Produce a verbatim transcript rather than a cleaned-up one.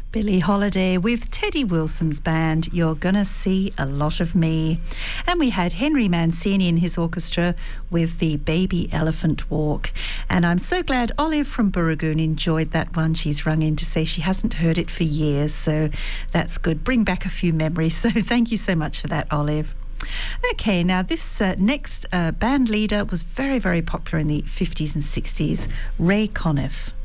Billie Holiday with Teddy Wilson's band, You're Gonna See a Lot of Me. And we had Henry Mancini and his orchestra with the Baby Elephant Walk. And I'm so glad Olive from Burragoon enjoyed that one. She's rung in to say she hasn't heard it for years, so that's good. Bring back a few memories. So thank you so much for that, Olive. Okay, now this uh, next uh, band leader was very, very popular in the fifties and sixties, Ray Conniff.